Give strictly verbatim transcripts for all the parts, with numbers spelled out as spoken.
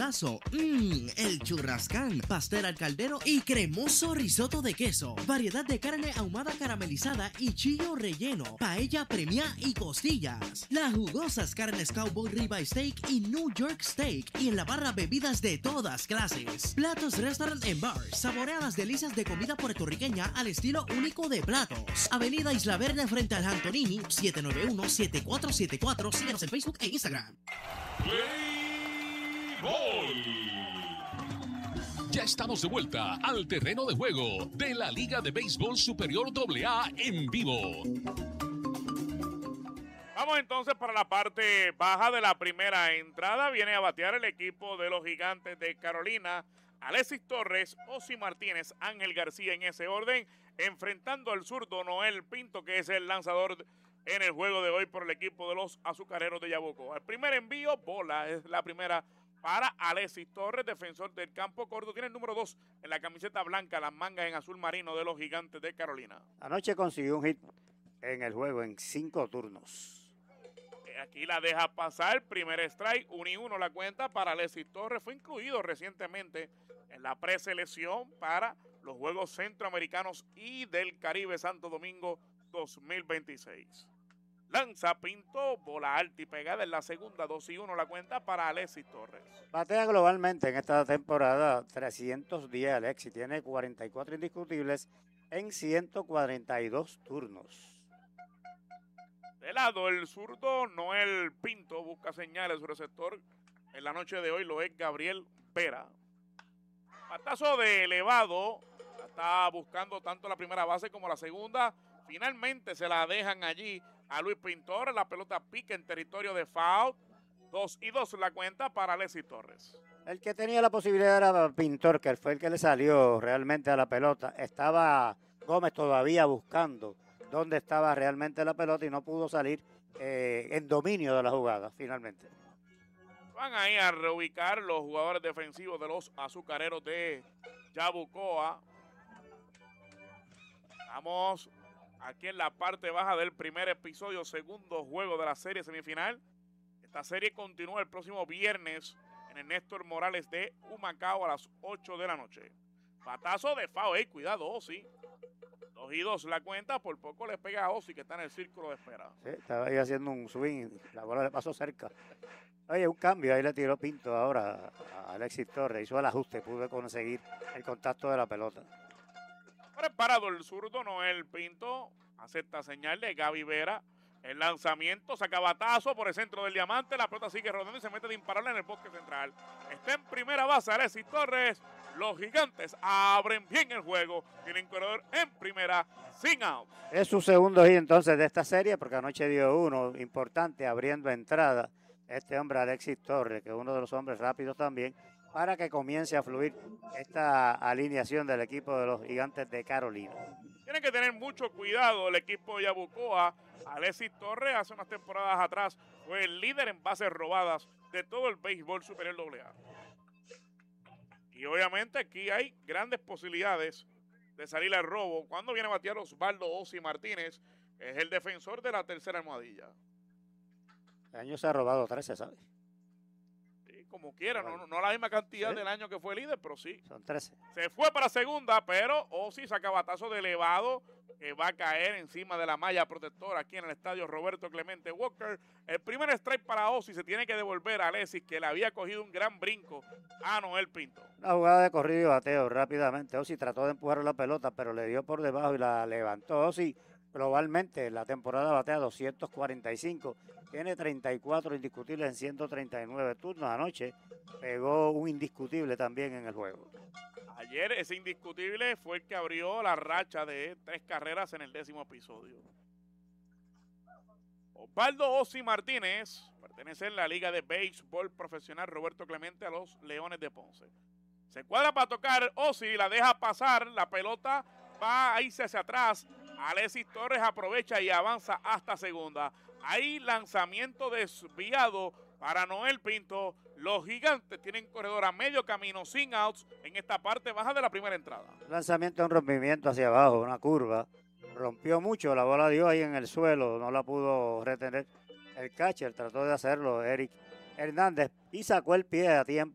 churrascazo, mmm, el churrascán, pastel al caldero y cremoso risotto de queso, variedad de carne ahumada caramelizada y chillo relleno, paella premiá y costillas, las jugosas carnes Cowboy Ribeye Steak y New York Steak y en la barra bebidas de todas clases, platos restaurant en bar, saborea las delicias de comida puertorriqueña al estilo único de platos, Avenida Isla Verde frente al Antonini, siete nueve uno, siete cuatro siete cuatro, síguenos en Facebook e Instagram. Play Ball. Ya estamos de vuelta al terreno de juego de la Liga de Béisbol Superior doble A en vivo. Vamos entonces para la parte baja de la primera entrada. Viene a batear el equipo de los Gigantes de Carolina. Alexis Torres, Osi Martínez, Ángel García en ese orden, enfrentando al zurdo Noel Pinto, que es el lanzador en el juego de hoy por el equipo de los Azucareros de Yabucoa. El primer envío, bola, es la primera para Alexis Torres, defensor del campo corto. Tiene el número dos en la camiseta blanca, las mangas en azul marino de los Gigantes de Carolina. Anoche consiguió un hit en el juego en cinco turnos. Aquí la deja pasar, primer strike, uno y uno la cuenta para Alexis Torres. Fue incluido recientemente en la preselección para los Juegos Centroamericanos y del Caribe Santo Domingo dos mil veintiséis. Lanza Pinto, bola alta y pegada en la segunda, dos y uno la cuenta para Alexis Torres. Batea globalmente en esta temporada trescientos diez Alexis, tiene cuarenta y cuatro indiscutibles en ciento cuarenta y dos turnos. De lado el zurdo Noel Pinto busca señales, su receptor en la noche de hoy lo es Gabriel Vera. Patazo de elevado, está buscando tanto la primera base como la segunda. Finalmente se la dejan allí a Luis Pintor. La pelota pica en territorio de foul. Dos y dos la cuenta para Alexis Torres. El que tenía la posibilidad era Pintor, que fue el que le salió realmente a la pelota. Estaba Gómez todavía buscando dónde estaba realmente la pelota y no pudo salir eh, en dominio de la jugada finalmente. Van ahí a reubicar los jugadores defensivos de los Azucareros de Yabucoa. Vamos aquí en la parte baja del primer episodio, segundo juego de la serie semifinal. Esta serie continúa el próximo viernes en el Néstor Morales de Humacao a las ocho de la noche. Patazo de foul, hey, cuidado, Osi. Dos y dos la cuenta, por poco le pega a Osi que está en el círculo de espera. Sí, estaba ahí haciendo un swing, la bola le pasó cerca. Oye, un cambio, ahí le tiró Pinto ahora a Alexis Torres, hizo el ajuste, pudo conseguir el contacto de la pelota. Preparado el zurdo Noel Pinto, acepta señal de Gaby Vera. El lanzamiento, saca batazo por el centro del diamante, la pelota sigue rodando y se mete de imparable en el bosque central. Está en primera base Alexis Torres. Los Gigantes abren bien el juego. Tienen corredor en primera, sin out. Es su segundo hit entonces de esta serie, porque anoche dio uno importante abriendo entrada. Este hombre Alexis Torres, que es uno de los hombres rápidos también, para que comience a fluir esta alineación del equipo de los Gigantes de Carolina. Tiene que tener mucho cuidado el equipo de Yabucoa. Alexis Torres hace unas temporadas atrás fue el líder en bases robadas de todo el béisbol superior doble A. Y obviamente aquí hay grandes posibilidades de salir al robo. Cuando viene a batear Osvaldo Osi Martínez, que es el defensor de la tercera almohadilla. El año se ha robado trece, ¿sabes? Sí, como quiera, no, no la misma cantidad ¿Sí? del año que fue líder, pero sí. Son trece. Se fue para segunda, pero Osi saca batazo de elevado que va a caer encima de la malla protectora aquí en el estadio Roberto Clemente Walker. El primer strike para Osi, se tiene que devolver a Alexis, que le había cogido un gran brinco a Noel Pinto. Una jugada de corrido y bateo rápidamente. Osi trató de empujar la pelota, pero le dio por debajo y la levantó. Osi globalmente la temporada batea doscientos cuarenta y cinco. Tiene treinta y cuatro indiscutibles en ciento treinta y nueve turnos. Anoche pegó un indiscutible también en el juego. Ayer ese indiscutible fue el que abrió la racha de tres carreras en el décimo episodio. Osvaldo Osi Martínez pertenece en la Liga de Béisbol Profesional Roberto Clemente a los Leones de Ponce. Se cuadra para tocar, Osi la deja pasar, la pelota va a irse hacia atrás. Alexis Torres aprovecha y avanza hasta segunda. Ahí lanzamiento desviado para Noel Pinto. Los Gigantes tienen corredor a medio camino sin outs en esta parte baja de la primera entrada. Lanzamiento, un rompimiento hacia abajo, una curva. Rompió mucho, la bola dio ahí en el suelo, no la pudo retener el catcher. Trató de hacerlo Eric Hernández y sacó el pie a tiempo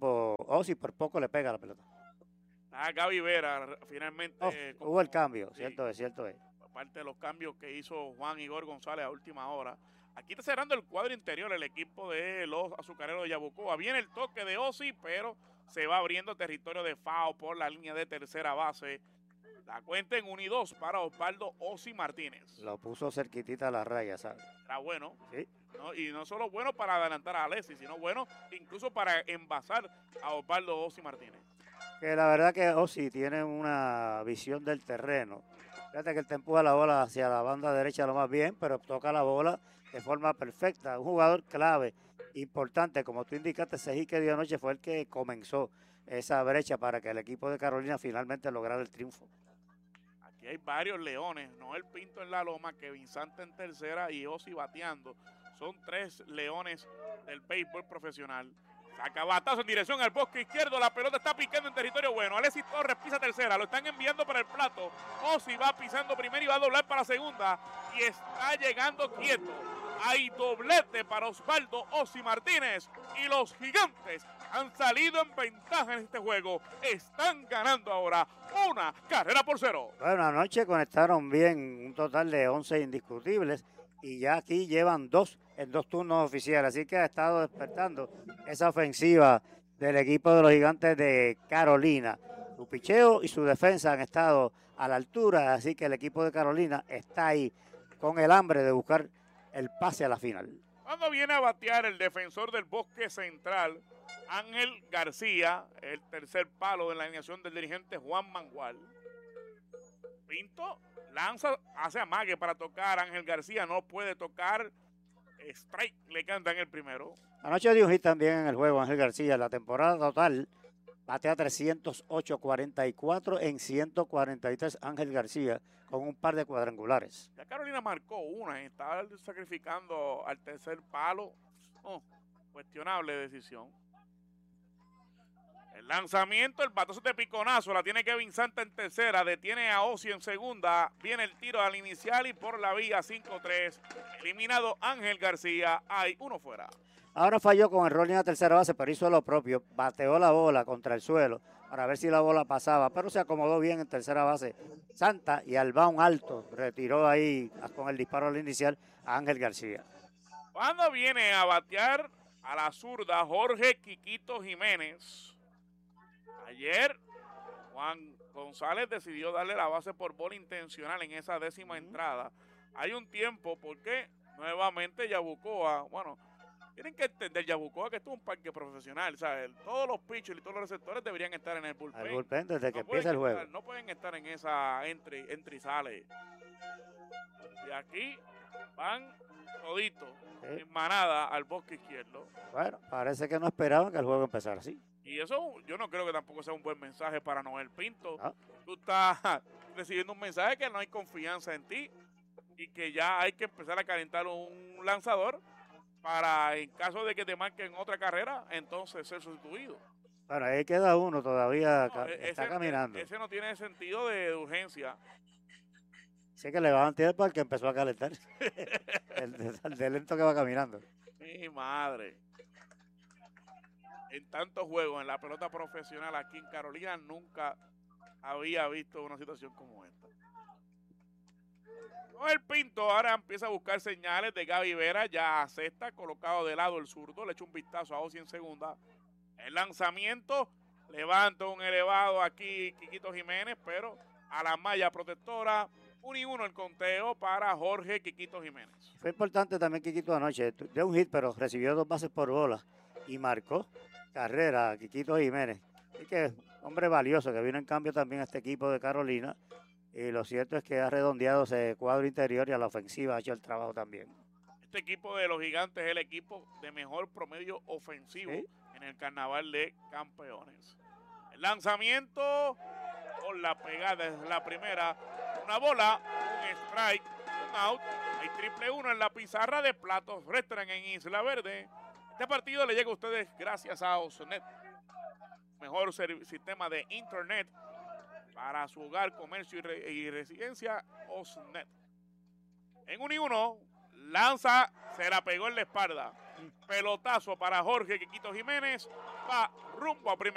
Ozzy por poco le pega la pelota. A Gaby Vera, finalmente. Oh, eh, hubo el cambio, sí, cierto es, cierto es. Aparte de los cambios que hizo Juan Igor González a última hora. Aquí está cerrando el cuadro interior el equipo de los azucareros de Yabucoa. Viene el toque de Ozzy, pero se va abriendo territorio de FAO por la línea de tercera base. La cuenta en uno y dos para Osvaldo Ozzy Martínez. Lo puso cerquitita a la raya, ¿sabes? Era bueno. Sí. ¿No? Y no solo bueno para adelantar a Alexis, sino bueno incluso para envasar a Osvaldo Ozzy Martínez. Que la verdad que Ozzy tiene una visión del terreno. Fíjate que él te empuja la bola hacia la banda derecha lo más bien, pero toca la bola de forma perfecta. Un jugador clave, importante, como tú indicaste, ese hit que dio anoche fue el que comenzó esa brecha para que el equipo de Carolina finalmente lograra el triunfo. Aquí hay varios leones, Noel Pinto en la loma, Kevin Santa en tercera y Ozzy bateando. Son tres leones del béisbol profesional. Saca batazo en dirección al bosque izquierdo. La pelota está picando en territorio bueno. Alexis Torres pisa tercera. Lo están enviando para el plato. Ozzy va pisando primero y va a doblar para segunda. Y está llegando quieto. Hay doblete para Osvaldo Ozzy Martínez. Y los gigantes han salido en ventaja en este juego. Están ganando ahora una carrera por cero. Bueno, anoche conectaron bien un total de once indiscutibles. Y ya aquí llevan dos en dos turnos oficiales. Así que ha estado despertando esa ofensiva del equipo de los gigantes de Carolina. Su picheo y su defensa han estado a la altura. Así que el equipo de Carolina está ahí con el hambre de buscar el pase a la final. Cuando viene a batear el defensor del Bosque Central, Ángel García, el tercer palo de la alineación del dirigente Juan Mangual. Pinto lanza, hace amague para tocar. Ángel García no puede tocar. Strike le canta en el primero. Anoche dio un hit también en el juego Ángel García. La temporada total batea trescientos ocho, cuarenta y cuatro en ciento cuarenta y tres Ángel García con un par de cuadrangulares. Ya Carolina marcó una, está sacrificando al tercer palo. Oh, cuestionable decisión. El lanzamiento, el batazo de piconazo, la tiene Kevin Santa en tercera, detiene a Ozzy en segunda, viene el tiro al inicial y por la vía cinco tres, eliminado Ángel García, hay uno fuera. Ahora falló con el rolling a tercera base, pero hizo lo propio, bateó la bola contra el suelo para ver si la bola pasaba, pero se acomodó bien en tercera base Santa y al bound alto retiró ahí con el disparo al inicial a Ángel García. Cuando viene a batear a la zurda Jorge Quiquito Jiménez. Ayer Juan González decidió darle la base por bola intencional en esa décima uh-huh. entrada. Hay un tiempo porque nuevamente Yabucoa, bueno, tienen que entender Yabucoa que esto es un parque profesional, ¿sabes? Todos los pitchers y todos los receptores deberían estar en el bullpen. El bullpen desde que no empieza el juego. Estar, no pueden estar en esa entry, entry sale. Y aquí van toditos sí. en manada al bosque izquierdo. Bueno, parece que no esperaban que el juego empezara así. Y eso yo no creo que tampoco sea un buen mensaje para Noel Pinto. Ah. Tú estás recibiendo un mensaje que no hay confianza en ti y que ya hay que empezar a calentar un lanzador para, en caso de que te marquen otra carrera, entonces ser sustituido. Bueno, ahí queda uno todavía, no, está ese, caminando. Ese no tiene sentido de urgencia. Sí que le va a tirar para que empezó a calentar. el, el de lento que va caminando. Mi madre. En tantos juegos en la pelota profesional aquí en Carolina nunca había visto una situación como esta. El Pinto ahora empieza a buscar señales de Gaby Vera, ya a sexta, colocado de lado el zurdo, le echa un vistazo a Ozzy en segunda. El lanzamiento, levanta un elevado aquí Quiquito Jiménez, pero a la malla protectora, uno y uno el conteo para Jorge Quiquito Jiménez. Fue importante también Quiquito anoche, dio un hit pero recibió dos bases por bola y marcó carrera a Quiquito Jiménez. Así que hombre valioso que vino en cambio también a este equipo de Carolina. Y lo cierto es que ha redondeado ese cuadro interior y a la ofensiva ha hecho el trabajo también. Este equipo de los Gigantes es el equipo de mejor promedio ofensivo ¿sí? en el Carnaval de Campeones. El lanzamiento con la pegada es la primera. Una bola, un strike, un out. Hay triple uno en la pizarra de Platos Restaurant en Isla Verde. Este partido le llega a ustedes gracias a Osnet, mejor sistema de internet para su hogar, comercio y, re y residencia, Osnet. En uno y uno, lanza, se la pegó en la espalda. Pelotazo para Jorge Quiquito Jiménez, va rumbo a primera.